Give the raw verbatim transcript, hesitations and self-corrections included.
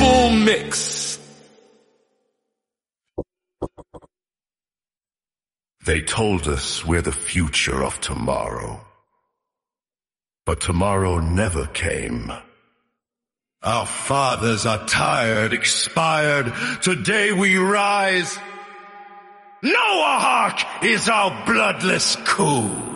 full mix. They told us we're the future of tomorrow. But tomorrow never came. Our fathers are tired, expired. Today we rise. Noahawk is our bloodless coup.